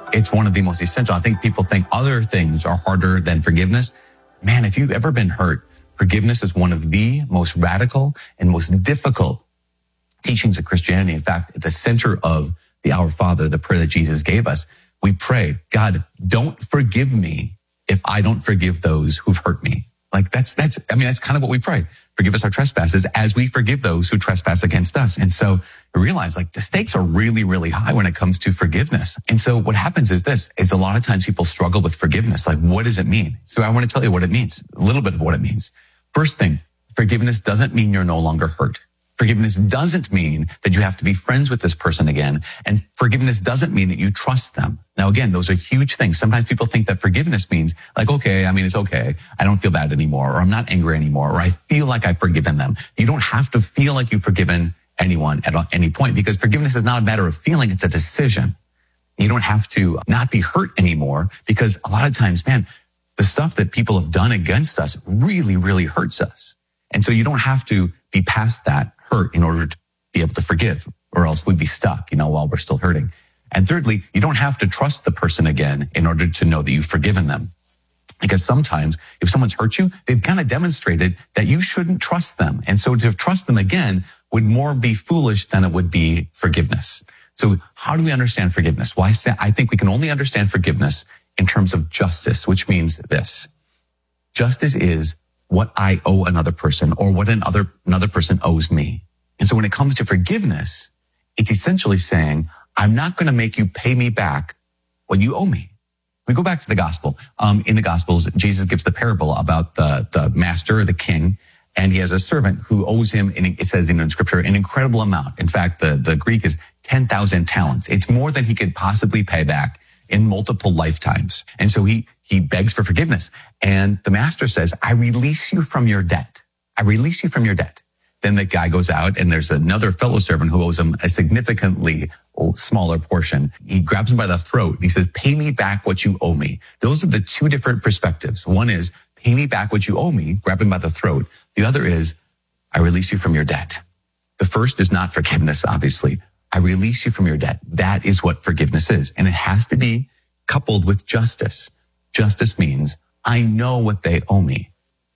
It's one of the most essential. I think people think other things are harder than forgiveness. Man, if you've ever been hurt, forgiveness is one of the most radical and most difficult teachings of Christianity. In fact, at the center of the Our Father, the prayer that Jesus gave us, we pray, God, don't forgive me if I don't forgive those who've hurt me. Like that's kind of what we pray. Forgive us our trespasses as we forgive those who trespass against us. And so we realize like the stakes are really, really high when it comes to forgiveness. And so what happens is a lot of times people struggle with forgiveness. Like, what does it mean? So I want to tell you what it means, a little bit of what it means. First thing, forgiveness doesn't mean you're no longer hurt. Forgiveness doesn't mean that you have to be friends with this person again. And forgiveness doesn't mean that you trust them. Now, again, those are huge things. Sometimes people think that forgiveness means like, okay, it's okay. I don't feel bad anymore, or I'm not angry anymore, or I feel like I've forgiven them. You don't have to feel like you've forgiven anyone at any point, because forgiveness is not a matter of feeling. It's a decision. You don't have to not be hurt anymore, because a lot of times, man, the stuff that people have done against us really, really hurts us. And so you don't have to be past that hurt in order to be able to forgive, or else we'd be stuck, while we're still hurting. And thirdly, you don't have to trust the person again in order to know that you've forgiven them. Because sometimes if someone's hurt you, they've kind of demonstrated that you shouldn't trust them. And so to trust them again would more be foolish than it would be forgiveness. So how do we understand forgiveness? Well, I think we can only understand forgiveness in terms of justice, which means this. Justice is what I owe another person, or what another person owes me. And so when it comes to forgiveness, it's essentially saying, I'm not going to make you pay me back what you owe me. We go back to the gospel. In the gospels, Jesus gives the parable about the master or the king, and he has a servant who owes him, and it says in scripture, an incredible amount. In fact, the Greek is 10,000 talents. It's more than he could possibly pay back in multiple lifetimes. And so he begs for forgiveness. And the master says, I release you from your debt. I release you from your debt. Then the guy goes out, and there's another fellow servant who owes him a significantly smaller portion. He grabs him by the throat and he says, pay me back what you owe me. Those are the two different perspectives. One is, pay me back what you owe me, grab him by the throat. The other is, I release you from your debt. The first is not forgiveness, obviously. I release you from your debt. That is what forgiveness is. And it has to be coupled with justice. Justice means, I know what they owe me.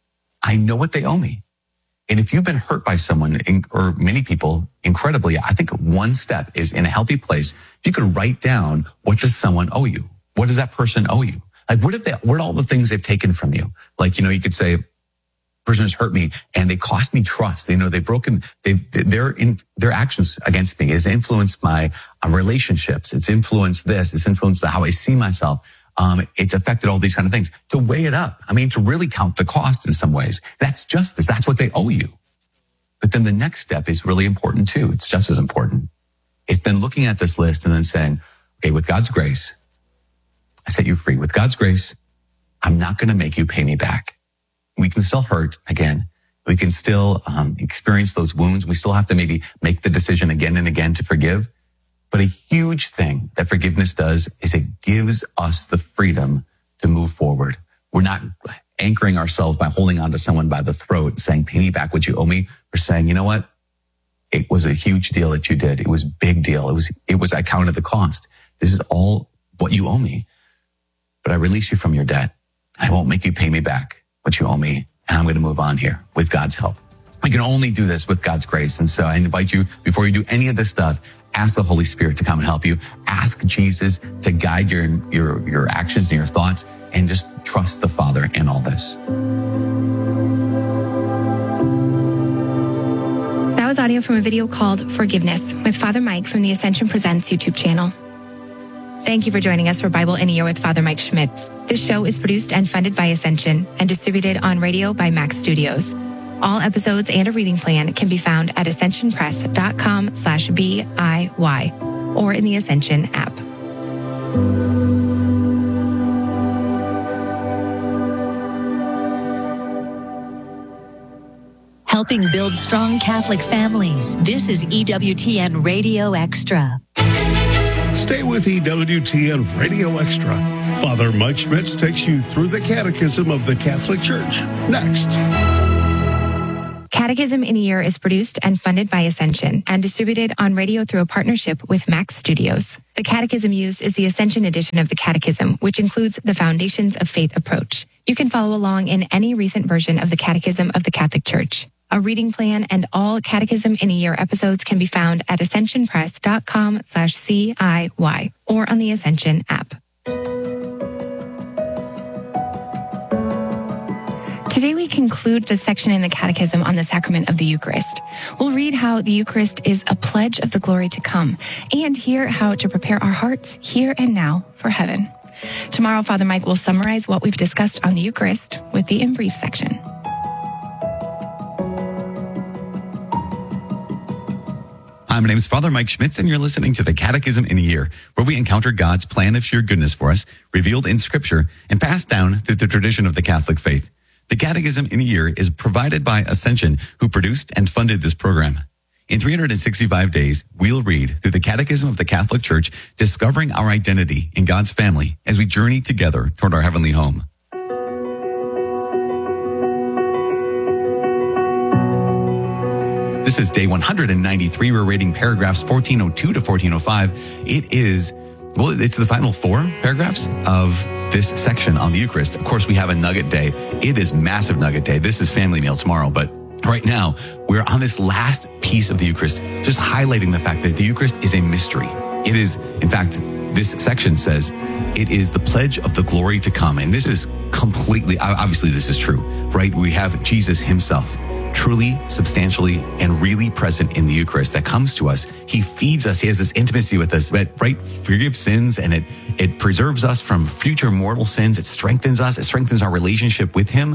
I know what they owe me. And if you've been hurt by someone, or many people, incredibly, I think one step is, in a healthy place, if you could write down, what does someone owe you? What does that person owe you? Like, what are all the things they've taken from you? Like, you could say, person has hurt me and they cost me trust. Their actions against me has influenced my relationships. It's influenced this. It's influenced how I see myself. It's affected all these kind of things. To weigh it up, to really count the cost in some ways. That's justice. That's what they owe you. But then the next step is really important too. It's just as important. It's then looking at this list and then saying, okay, with God's grace, I set you free. With God's grace, I'm not going to make you pay me back. We can still hurt again. We can still experience those wounds. We still have to maybe make the decision again and again to forgive. But a huge thing that forgiveness does is it gives us the freedom to move forward. We're not anchoring ourselves by holding on to someone by the throat, saying, pay me back what you owe me. We're saying, you know what? It was a huge deal that you did. It was a big deal. I counted the cost. This is all what you owe me. But I release you from your debt. I won't make you pay me back what you owe me. And I'm going to move on here with God's help. We can only do this with God's grace. And so I invite you, before you do any of this stuff, ask the Holy Spirit to come and help you. Ask Jesus to guide your actions and your thoughts, and just trust the Father in all this. That was audio from a video called Forgiveness with Father Mike from the Ascension Presents YouTube channel. Thank you for joining us for Bible in a Year with Father Mike Schmitz. This show is produced and funded by Ascension and distributed on radio by Max Studios. All episodes and a reading plan can be found at ascensionpress.com/BIY or in the Ascension app. Helping build strong Catholic families. This is EWTN Radio Extra. Stay with EWTN Radio Extra. Father Mike Schmitz takes you through the Catechism of the Catholic Church. Next. Catechism in a Year is produced and funded by Ascension and distributed on radio through a partnership with Max Studios. The catechism used is the Ascension edition of the Catechism, which includes the Foundations of Faith approach. You can follow along in any recent version of the Catechism of the Catholic Church. A reading plan and all Catechism in a Year episodes can be found at ascensionpress.com/CIY or on the Ascension app. Today we conclude the section in the Catechism on the sacrament of the Eucharist. We'll read how the Eucharist is a pledge of the glory to come and hear how to prepare our hearts here and now for heaven. Tomorrow, Father Mike will summarize what we've discussed on the Eucharist with the In Brief section. Hi, my name is Father Mike Schmitz, and you're listening to the Catechism in a Year, where we encounter God's plan of sheer goodness for us, revealed in Scripture, and passed down through the tradition of the Catholic faith. The Catechism in a Year is provided by Ascension, who produced and funded this program. In 365 days, we'll read through the Catechism of the Catholic Church, discovering our identity in God's family as we journey together toward our heavenly home. This is day 193. We're reading paragraphs 1402 to 1405. It's the final 4 paragraphs of this section on the Eucharist. Of course, we have a nugget day. It is massive nugget day. This is family meal tomorrow, but right now we're on this last piece of the Eucharist, just highlighting the fact that the Eucharist is a mystery. It is, in fact, this section says it is the pledge of the glory to come. And this is completely, obviously this is true, right? We have Jesus himself, truly, substantially, and really present in the Eucharist that comes to us. He feeds us. He has this intimacy with us that, right, forgives sins, and it preserves us from future mortal sins. It strengthens us. It strengthens our relationship with him.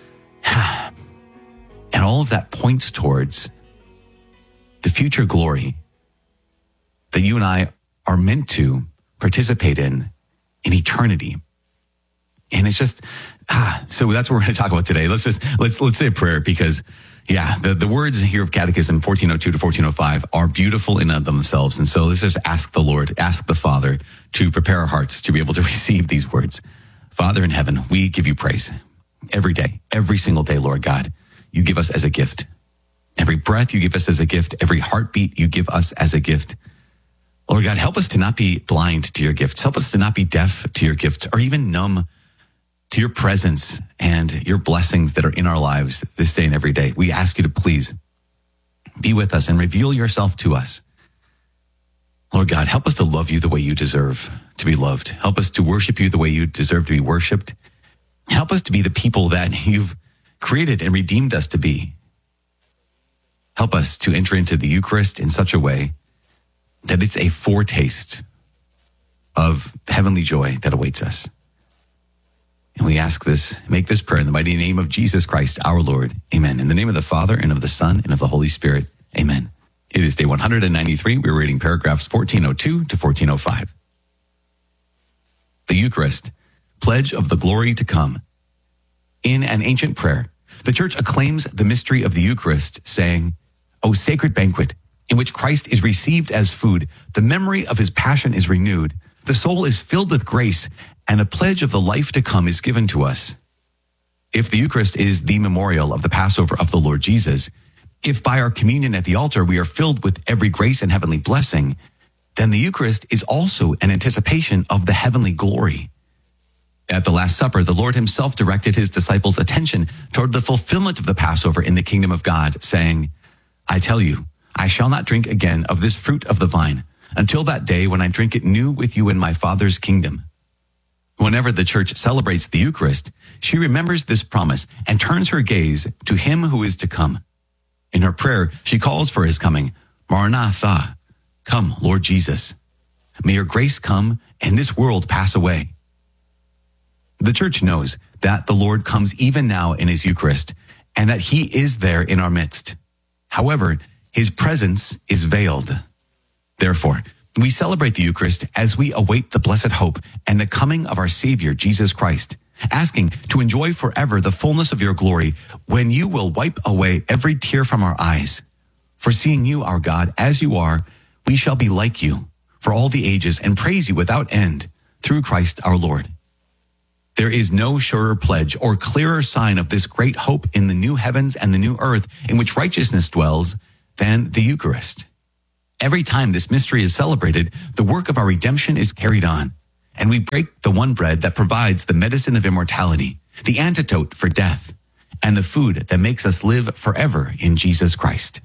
And all of that points towards the future glory that you and I are meant to participate in eternity. And it's just, so that's what we're going to talk about today. Let's say a prayer, because the words here of Catechism 1402 to 1405 are beautiful in and of themselves. And so let's just ask the Lord, ask the Father to prepare our hearts to be able to receive these words. Father in heaven, we give you praise every day, every single day, Lord God. You give us as a gift. Every breath you give us as a gift. Every heartbeat you give us as a gift. Lord God, help us to not be blind to your gifts. Help us to not be deaf to your gifts, or even numb to your presence and your blessings that are in our lives this day and every day. We ask you to please be with us and reveal yourself to us. Lord God, help us to love you the way you deserve to be loved. Help us to worship you the way you deserve to be worshiped. Help us to be the people that you've created and redeemed us to be. Help us to enter into the Eucharist in such a way that it's a foretaste of the heavenly joy that awaits us. And we ask this, make this prayer in the mighty name of Jesus Christ, our Lord. Amen. In the name of the Father, and of the Son, and of the Holy Spirit. Amen. It is day 193. We're reading paragraphs 1402 to 1405. The Eucharist, pledge of the glory to come. In an ancient prayer, the Church acclaims the mystery of the Eucharist, saying, O sacred banquet, in which Christ is received as food, the memory of his passion is renewed, the soul is filled with grace, and a pledge of the life to come is given to us. If the Eucharist is the memorial of the Passover of the Lord Jesus, if by our communion at the altar we are filled with every grace and heavenly blessing, then the Eucharist is also an anticipation of the heavenly glory. At the Last Supper, the Lord himself directed his disciples' attention toward the fulfillment of the Passover in the kingdom of God, saying, I tell you, I shall not drink again of this fruit of the vine until that day when I drink it new with you in my Father's kingdom. Whenever the Church celebrates the Eucharist, she remembers this promise and turns her gaze to him who is to come. In her prayer, she calls for his coming, Maranatha, come, Lord Jesus. May your grace come and this world pass away. The Church knows that the Lord comes even now in his Eucharist, and that he is there in our midst. However, his presence is veiled. Therefore, we celebrate the Eucharist as we await the blessed hope and the coming of our Savior, Jesus Christ, asking to enjoy forever the fullness of your glory when you will wipe away every tear from our eyes. For seeing you, our God, as you are, we shall be like you for all the ages and praise you without end through Christ our Lord. There is no surer pledge or clearer sign of this great hope in the new heavens and the new earth in which righteousness dwells than the Eucharist. Every time this mystery is celebrated, the work of our redemption is carried on, and we break the one bread that provides the medicine of immortality, the antidote for death, and the food that makes us live forever in Jesus Christ.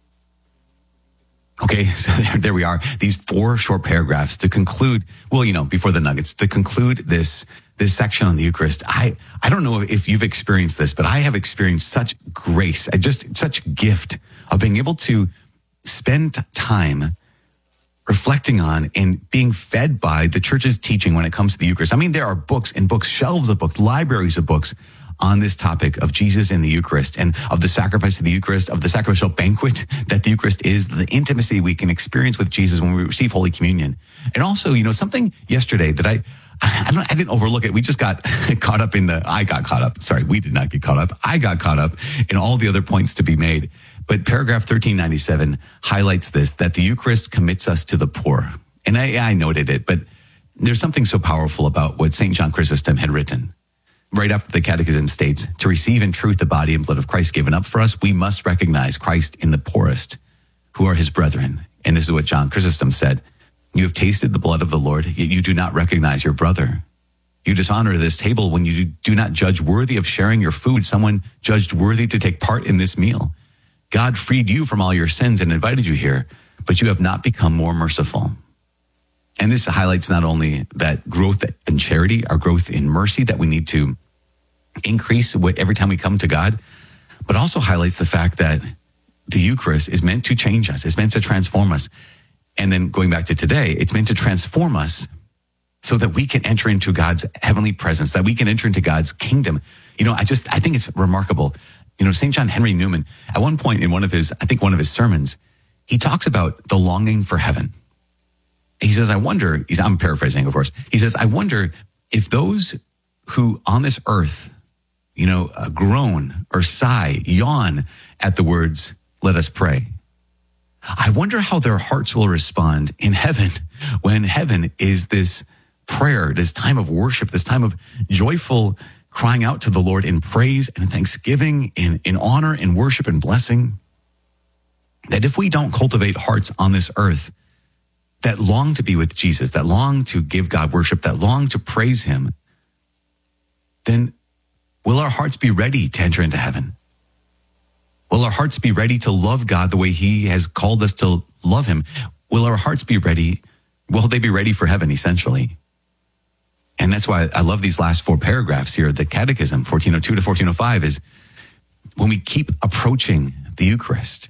Okay, so there we are. These 4 short paragraphs to conclude, before the nuggets, to conclude this section on the Eucharist. I don't know if you've experienced this, but I have experienced such grace, such gift of being able to spend time reflecting on and being fed by the church's teaching when it comes to the Eucharist. I mean, there are books and books, shelves of books, libraries of books on this topic of Jesus in the Eucharist and of the sacrifice of the Eucharist, of the sacrificial banquet that the Eucharist is, the intimacy we can experience with Jesus when we receive Holy Communion. And also, something yesterday that I didn't overlook it. We just got caught up we did not get caught up. I got caught up in all the other points to be made. But paragraph 1397 highlights this, that the Eucharist commits us to the poor. And I noted it, but there's something so powerful about what St. John Chrysostom had written. Right after the Catechism states, to receive in truth the body and blood of Christ given up for us, we must recognize Christ in the poorest, who are his brethren. And this is what John Chrysostom said. You have tasted the blood of the Lord, yet you do not recognize your brother. You dishonor this table when you do not judge worthy of sharing your food, someone judged worthy to take part in this meal. God freed you from all your sins and invited you here, but you have not become more merciful. And this highlights not only that growth in charity, our growth in mercy that we need to increase every time we come to God, but also highlights the fact that the Eucharist is meant to change us. It's meant to transform us. And then going back to today, it's meant to transform us so that we can enter into God's heavenly presence, that we can enter into God's kingdom. I think it's remarkable. St. John Henry Newman, at one point in one of his sermons, he talks about the longing for heaven. He says, I'm paraphrasing, of course. He says, I wonder if those who on this earth, groan or sigh, yawn at the words, let us pray. I wonder how their hearts will respond in heaven when heaven is this prayer, this time of worship, this time of joyful crying out to the Lord in praise and thanksgiving, in honor and worship and blessing. That if we don't cultivate hearts on this earth that long to be with Jesus, that long to give God worship, that long to praise him, then will our hearts be ready to enter into heaven? Will our hearts be ready to love God the way he has called us to love him? Will our hearts be ready? Will they be ready for heaven, essentially? And that's why I love these last 4 paragraphs here. The Catechism, 1402 to 1405, is when we keep approaching the Eucharist,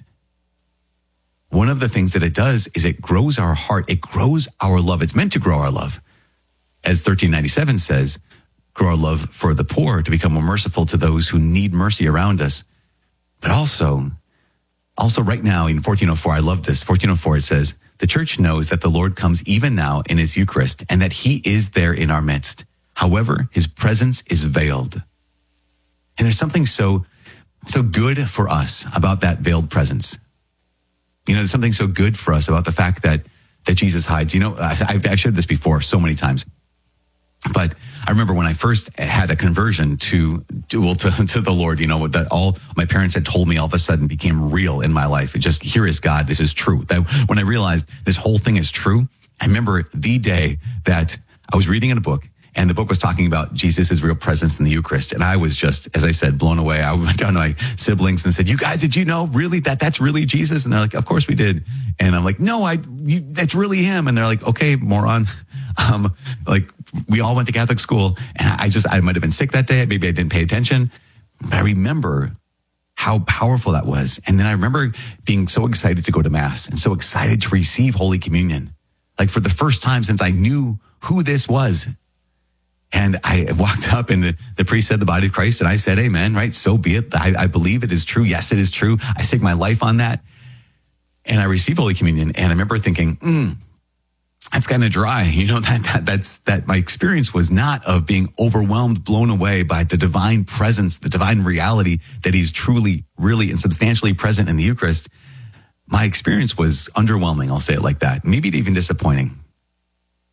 one of the things that it does is it grows our heart. It grows our love. It's meant to grow our love. As 1397 says, grow our love for the poor, to become more merciful to those who need mercy around us. But also right now in 1404, I love this. 1404, it says, the church knows that the Lord comes even now in his Eucharist and that he is there in our midst. However, his presence is veiled. And there's something so good for us about that veiled presence. There's something so good for us about the fact that Jesus hides. I've shared this before so many times. But I remember when I first had a conversion to the Lord, that all my parents had told me all of a sudden became real in my life. It just, here is God. This is true. That when I realized this whole thing is true, I remember the day that I was reading in a book, and the book was talking about Jesus' real presence in the Eucharist. And I was just, as I said, blown away. I went down to my siblings and said, you guys, did you know really that's really Jesus? And they're like, of course we did. And I'm like, no, that's really him. And they're like, okay, moron. We all went to Catholic school, and I might have been sick that day. Maybe I didn't pay attention, but I remember how powerful that was. And then I remember being so excited to go to Mass and so excited to receive Holy Communion, like for the first time since I knew who this was. And I walked up, and the priest said the body of Christ, and I said, amen, right? So be it. I believe it is true. Yes, it is true. I stake my life on that. And I received Holy Communion, and I remember thinking, that's kind of dry. That my experience was not of being overwhelmed, blown away by the divine presence, the divine reality that he's truly, really, and substantially present in the Eucharist. My experience was underwhelming. I'll say it like that. Maybe even disappointing.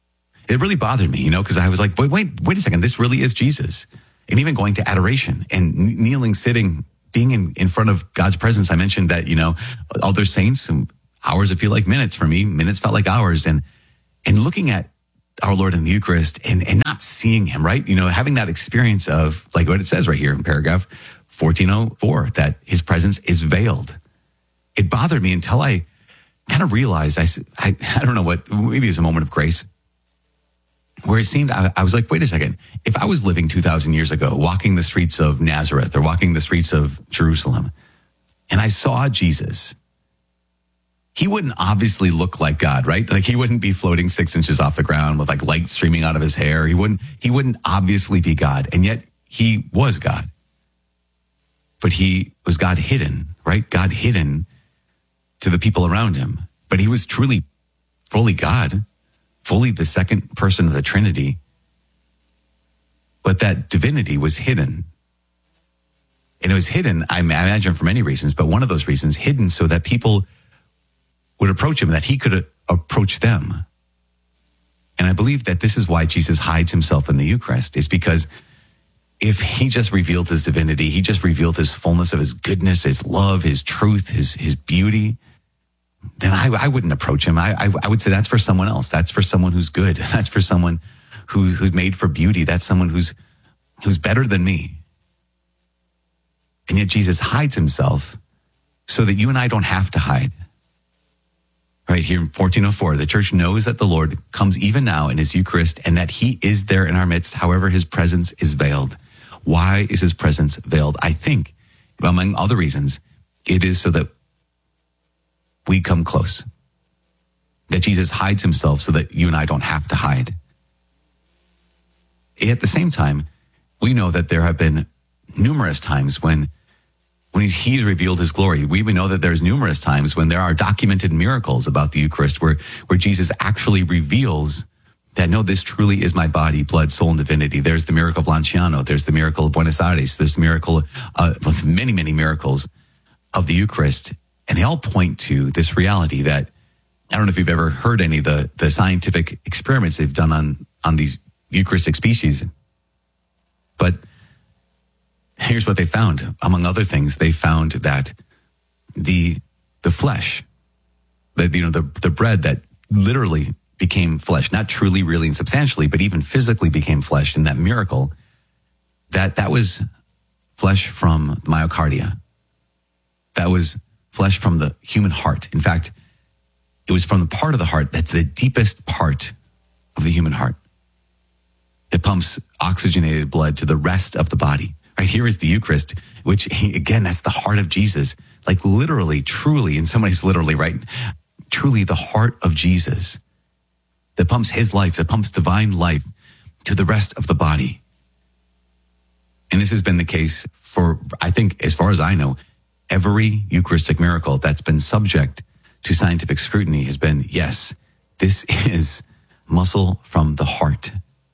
it really bothered me, because I was like, wait a second, this really is Jesus. And even going to adoration and kneeling, sitting, being in front of God's presence. I mentioned that, other saints, hours that feel like minutes for me, minutes felt like hours. And looking at our Lord in the Eucharist and not seeing him, right? Having that experience of like what it says right here in paragraph 1404, that his presence is veiled. It bothered me until I kind of realized, I don't know what, maybe it was a moment of grace, where it seemed, I was like, wait a second, if I was living 2,000 years ago, walking the streets of Nazareth or walking the streets of Jerusalem, and I saw Jesus, he wouldn't obviously look like God, right? Like he wouldn't be floating 6 inches off the ground with like light streaming out of his hair. He wouldn't obviously be God. And yet he was God. But he was God hidden, right? God hidden to the people around him. But he was truly fully God, fully the second person of the Trinity. But that divinity was hidden. And it was hidden, I imagine, for many reasons, but one of those reasons, hidden so that people would approach him, that he could approach them. And I believe that this is why Jesus hides himself in the Eucharist, is because if he just revealed his divinity, he just revealed his fullness of his goodness, his love, his truth, his beauty, then I wouldn't approach him. I would say that's for someone else. That's for someone who's good. That's for someone who's made for beauty. That's someone who's better than me. And yet Jesus hides himself so that you and I don't have to hide. Right here in 1404, the church knows that the Lord comes even now in his Eucharist and that he is there in our midst. However, his presence is veiled. Why is his presence veiled? I think, among other reasons, it is so that we come close. That Jesus hides himself so that you and I don't have to hide. At the same time, we know that there have been numerous times when he revealed his glory. We know that there's numerous times when there are documented miracles about the Eucharist where Jesus actually reveals that, no, this truly is my body, blood, soul, and divinity. There's the miracle of Lanciano. There's the miracle of Buenos Aires. There's the miracle of many, many miracles of the Eucharist. And they all point to this reality that, I don't know if you've ever heard any of the scientific experiments they've done on these Eucharistic species, but here's what they found. Among other things, they found that the flesh, the bread that literally became flesh, not truly, really, and substantially, but even physically became flesh in that miracle, that was flesh from myocardia. That was flesh from the human heart. In fact, it was from the part of the heart that's the deepest part of the human heart. It pumps oxygenated blood to the rest of the body. Right here is the Eucharist, which, again, that's the heart of Jesus. Like literally, truly, and somebody's literally right, truly the heart of Jesus that pumps his life, that pumps divine life to the rest of the body. And this has been the case for, I think, as far as I know, every Eucharistic miracle that's been subject to scientific scrutiny has been, yes, this is muscle from the heart.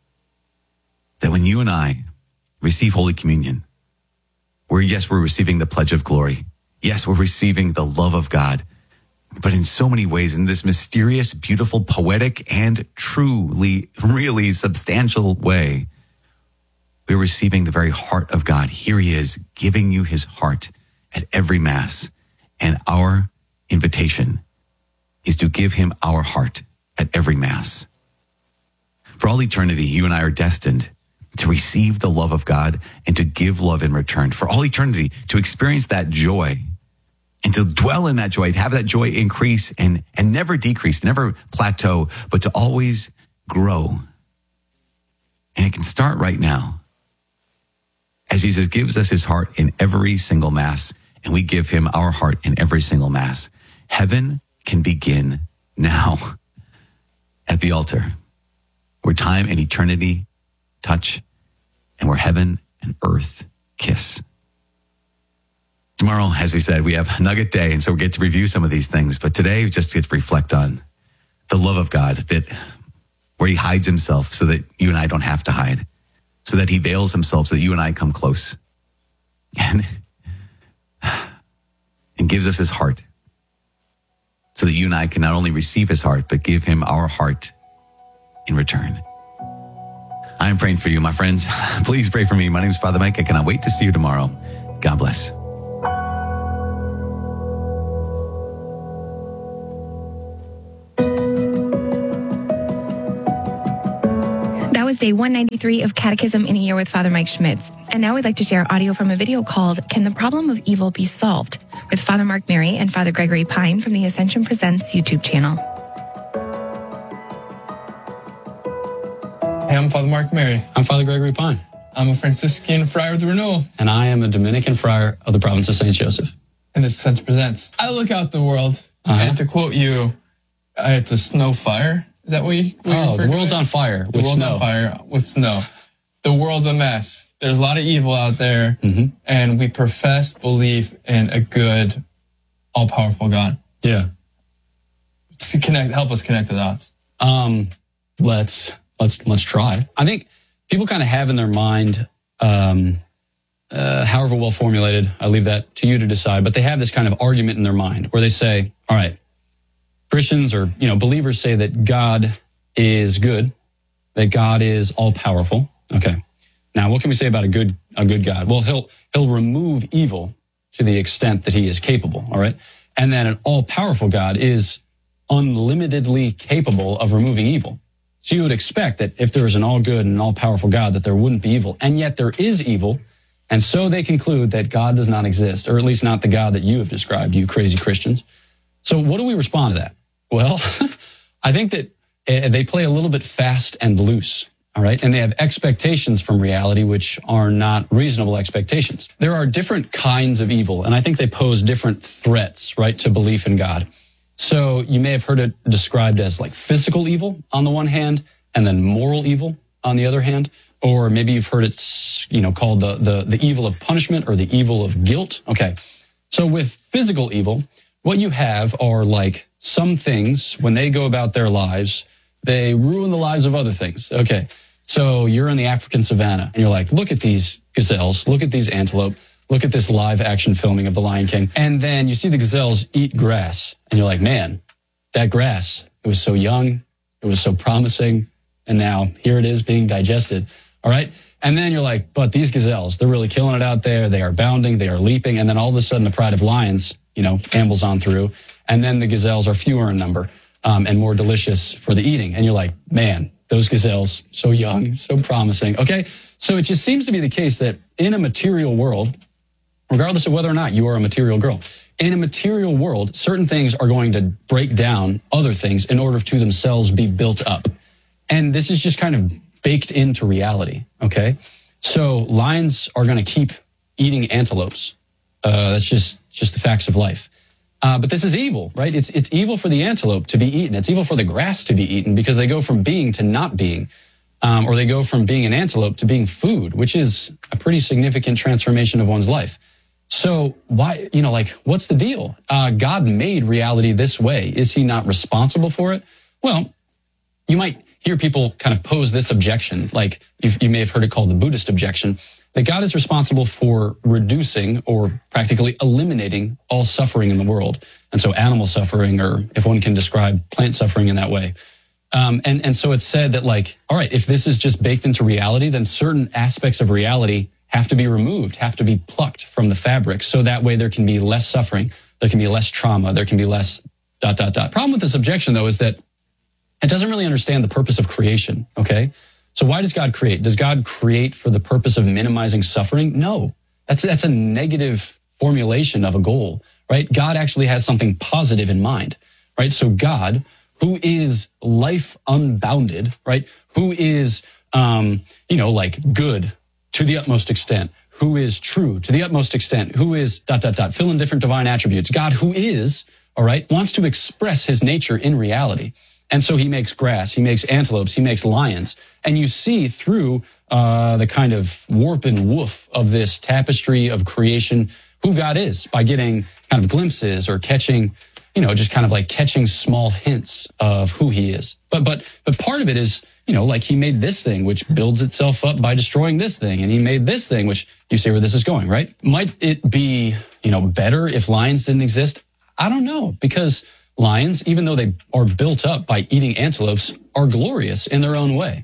That when you and I receive Holy Communion, we're receiving the pledge of glory. Yes, we're receiving the love of God, but in so many ways, in this mysterious, beautiful, poetic, and truly, really substantial way, we're receiving the very heart of God. Here he is, giving you his heart at every Mass. And our invitation is to give him our heart at every Mass. For all eternity, you and I are destined to receive the love of God and to give love in return. For all eternity, to experience that joy and to dwell in that joy, to have that joy increase and never decrease, never plateau, but to always grow. And it can start right now as Jesus gives us his heart in every single Mass, and we give him our heart in every single Mass. Heaven can begin now at the altar, where time and eternity touch and where heaven and earth kiss. Tomorrow, as we said, we have Nugget Day, and so we get to review some of these things. But today, we just get to reflect on the love of God, that where he hides himself so that you and I don't have to hide, so that he veils himself so that you and I come close, and gives us his heart so that you and I can not only receive his heart, but give him our heart in return. I'm praying for you, my friends. Please pray for me. My name is Father Mike. I cannot wait to see you tomorrow. God bless. That was day 193 of Catechism in a Year with Father Mike Schmitz. And now we'd like to share audio from a video called Can the Problem of Evil Be Solved? With Father Mark Mary and Father Gregory Pine from the Ascension Presents YouTube channel. Hey, I'm Father Mark Mary. I'm Father Gregory Pine. I'm a Franciscan friar of the Renewal. And I am a Dominican friar of the province of St. Joseph. And this Ascension Presents. I look out the world, and to quote you, it's a snow fire. Is that what you the world's on fire with snow. The world's on fire with snow. The world's a mess. There's a lot of evil out there, and we profess belief in a good, all-powerful God. Yeah. Help us connect the dots. Let's try. I think people kind of have in their mind, however well formulated, I leave that to you to decide, but they have this kind of argument in their mind where they say, all right, Christians or, believers say that God is good, that God is all powerful. Okay. Now, what can we say about a good God? Well, he'll remove evil to the extent that he is capable. All right. And then an all powerful God is unlimitedly capable of removing evil. So you would expect that if there is an all good and an all powerful God, that there wouldn't be evil. And yet there is evil. And so they conclude that God does not exist, or at least not the God that you have described, you crazy Christians. So what do we respond to that? Well, I think that they play a little bit fast and loose. All right. And they have expectations from reality, which are not reasonable expectations. There are different kinds of evil, and I think they pose different threats, right, to belief in God. So you may have heard it described as like physical evil on the one hand, and then moral evil on the other hand. Or maybe you've heard it, called the evil of punishment or the evil of guilt. Okay. So with physical evil, what you have are like some things, when they go about their lives, they ruin the lives of other things. Okay. So you're in the African savannah and you're like, look at these gazelles, look at these antelope, look at this live action filming of The Lion King. And then you see the gazelles eat grass and you're like, man, that grass, it was so young, it was so promising. And now here it is being digested. All right. And then you're like, but these gazelles, they're really killing it out there. They are bounding, they are leaping. And then all of a sudden the pride of lions, ambles on through. And then the gazelles are fewer in number, and more delicious for the eating. And you're like, man, those gazelles, so young, so promising. Okay. So it just seems to be the case that in a material world, regardless of whether or not you are a material girl, in a material world, certain things are going to break down other things in order to themselves be built up. And this is just kind of baked into reality. Okay. So lions are going to keep eating antelopes. That's just the facts of life. But this is evil, right? It's evil for the antelope to be eaten. It's evil for the grass to be eaten because they go from being to not being, or they go from being an antelope to being food, which is a pretty significant transformation of one's life. So why, what's the deal? God made reality this way. Is he not responsible for it? Well, you might hear people kind of pose this objection, like you may have heard it called the Buddhist objection, that God is responsible for reducing or practically eliminating all suffering in the world. And so animal suffering, or if one can describe plant suffering in that way. And so it's said that all right, if this is just baked into reality, then certain aspects of reality have to be removed, have to be plucked from the fabric. So that way there can be less suffering, there can be less trauma, there can be less ... Problem with this objection though is that it doesn't really understand the purpose of creation. Okay. So why does God create? Does God create for the purpose of minimizing suffering? No, that's a negative formulation of a goal, right? God actually has something positive in mind, right? So God, who is life unbounded, right? Who is, good to the utmost extent, who is true to the utmost extent, who is ... fill in different divine attributes. God, who is, all right, wants to express his nature in reality. And so he makes grass, he makes antelopes, he makes lions. And you see through the kind of warp and woof of this tapestry of creation who God is by getting kind of glimpses or catching, just kind of like catching small hints of who he is. But part of it is, he made this thing, which builds itself up by destroying this thing. And he made this thing, which you see where this is going, right? Might it be, better if lions didn't exist? I don't know, because lions, even though they are built up by eating antelopes, are glorious in their own way.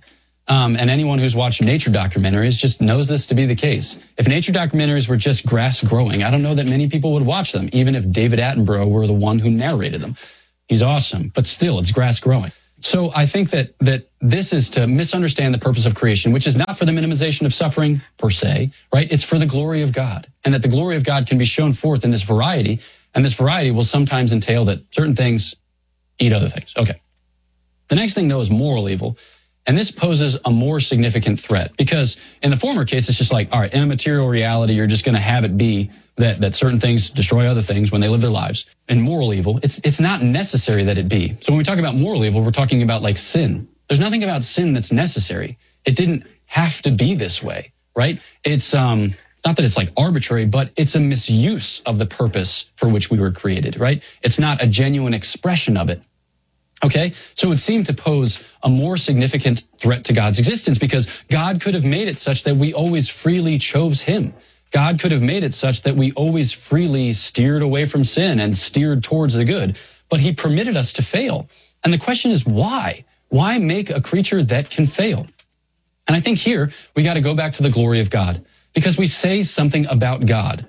And anyone who's watched nature documentaries just knows this to be the case. If nature documentaries were just grass growing, I don't know that many people would watch them, even if David Attenborough were the one who narrated them. He's awesome, but still, it's grass growing. So I think that this is to misunderstand the purpose of creation, which is not for the minimization of suffering per se, right? It's for the glory of God, and that the glory of God can be shown forth in this variety, and this variety will sometimes entail that certain things eat other things. Okay. The next thing, though, is moral evil. And this poses a more significant threat because in the former case, it's just like, all right, in a material reality, you're just going to have it be that certain things destroy other things when they live their lives. In moral evil, it's not necessary that it be. So when we talk about moral evil, we're talking about like sin. There's nothing about sin that's necessary. It didn't have to be this way, right? It's not that it's like arbitrary, but it's a misuse of the purpose for which we were created, right? It's not a genuine expression of it. Okay, so it would seem to pose a more significant threat to God's existence because God could have made it such that we always freely chose him. God could have made it such that we always freely steered away from sin and steered towards the good, but he permitted us to fail. And the question is why? Why make a creature that can fail? And I think here we got to go back to the glory of God because we say something about God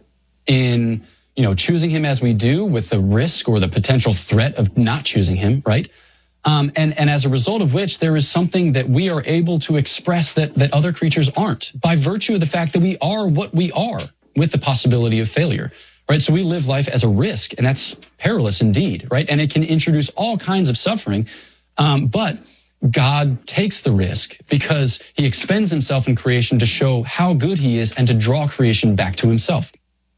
in choosing him as we do with the risk or the potential threat of not choosing him, right? And as a result of which there is something that we are able to express that other creatures aren't by virtue of the fact that we are what we are with the possibility of failure, right? So we live life as a risk and that's perilous indeed, right? And it can introduce all kinds of suffering. But God takes the risk because he expends himself in creation to show how good he is and to draw creation back to himself.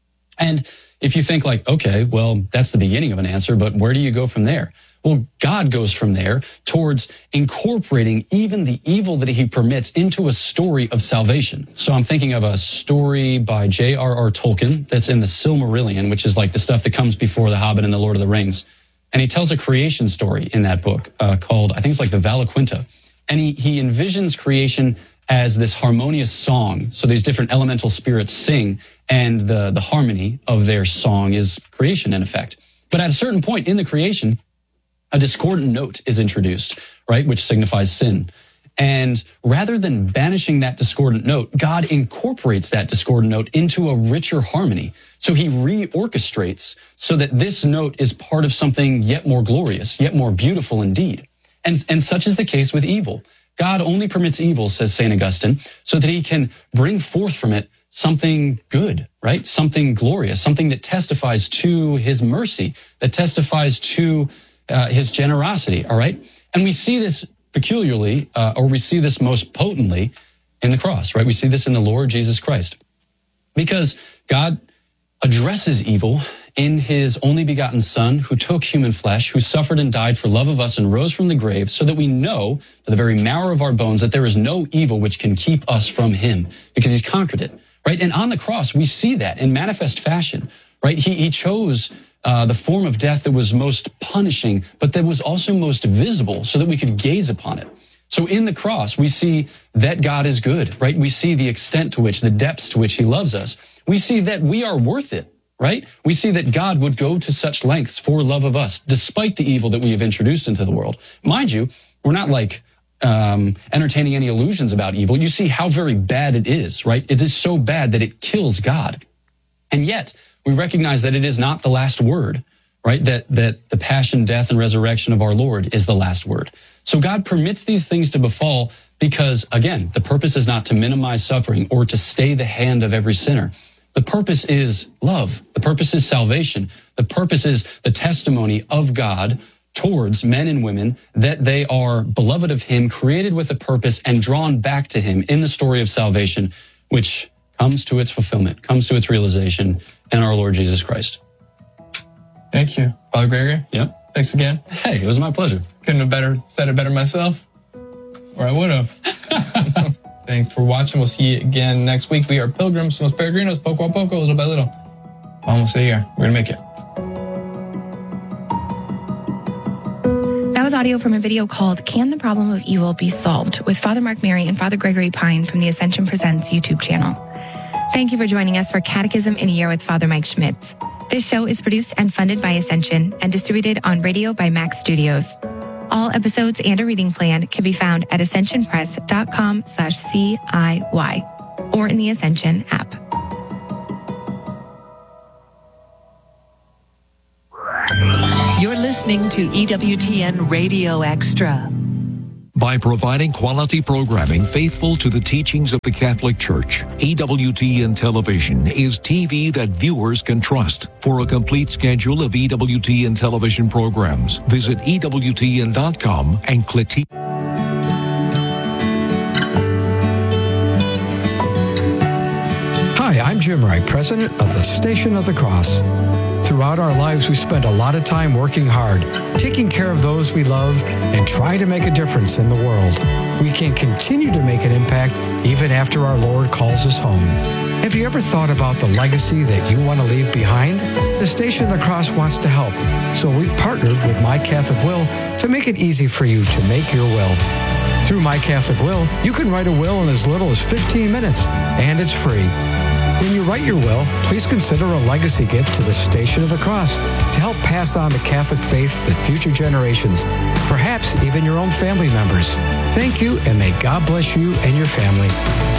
And if you think like, okay, well, that's the beginning of an answer, but where do you go from there? Well, God goes from there towards incorporating even the evil that he permits into a story of salvation. So I'm thinking of a story by J.R.R. Tolkien that's in the Silmarillion, which is like the stuff that comes before The Hobbit and The Lord of the Rings. And he tells a creation story in that book called, I think it's like the Valaquinta. And he envisions creation as this harmonious song. So these different elemental spirits sing, and the harmony of their song is creation in effect. But at a certain point in the creation, a discordant note is introduced, right, which signifies sin. And rather than banishing that discordant note, God incorporates that discordant note into a richer harmony. So he reorchestrates so that this note is part of something yet more glorious, yet more beautiful indeed. And such is the case with evil. God only permits evil, says St. Augustine, so that he can bring forth from it something good, right? Something glorious, something that testifies to his mercy, that testifies to his generosity, all right? And we see this peculiarly, or we see this most potently in the cross, right? We see this in the Lord Jesus Christ. Because God addresses evil in his only begotten Son, who took human flesh, who suffered and died for love of us and rose from the grave, so that we know to the very marrow of our bones that there is no evil which can keep us from him, because he's conquered it, right? And on the cross, we see that in manifest fashion, right? He chose the form of death that was most punishing, but that was also most visible so that we could gaze upon it. So in the cross, we see that God is good, right? We see the extent to which, the depths to which he loves us. We see that we are worth it, right? We see that God would go to such lengths for love of us, despite the evil that we have introduced into the world. Mind you, we're not like entertaining any illusions about evil. You see how very bad it is, right? It is so bad that it kills God. And yet, we recognize that it is not the last word, right? That the passion, death, and resurrection of our Lord is the last word. So God permits these things to befall because, again, the purpose is not to minimize suffering or to stay the hand of every sinner. The purpose is love. The purpose is salvation. The purpose is the testimony of God towards men and women that they are beloved of him, created with a purpose, and drawn back to him in the story of salvation, which comes to its fulfillment, comes to its realization in our Lord Jesus Christ. Thank you, Father Gregory. Yeah. Thanks again. Hey, it was my pleasure. Couldn't have said it better myself, or I would have. Thanks for watching. We'll see you again next week. We are pilgrims, somos peregrinos, poco a poco, little by little. Vamos a seguir. We're going to make it. That was audio from a video called Can the Problem of Evil Be Solved? With Father Mark Mary and Father Gregory Pine from the Ascension Presents YouTube channel. Thank you for joining us for Catechism in a Year with Father Mike Schmitz. This show is produced and funded by Ascension and distributed on radio by Max Studios. All episodes and a reading plan can be found at ascensionpress.com/CIY or in the Ascension app. You're listening to EWTN Radio Extra. By providing quality programming faithful to the teachings of the Catholic Church, EWTN Television is TV that viewers can trust. For a complete schedule of EWTN television programs, visit EWTN.com and click TV. Hi, I'm Jim Wright, president of the Station of the Cross. Throughout our lives, we spend a lot of time working hard, taking care of those we love, and trying to make a difference in the world. We can continue to make an impact even after our Lord calls us home. Have you ever thought about the legacy that you want to leave behind? The Station of the Cross wants to help, so we've partnered with My Catholic Will to make it easy for you to make your will. Through My Catholic Will, you can write a will in as little as 15 minutes, and it's free. When you write your will, please consider a legacy gift to the Station of the Cross to help pass on the Catholic faith to future generations, perhaps even your own family members. Thank you, and may God bless you and your family.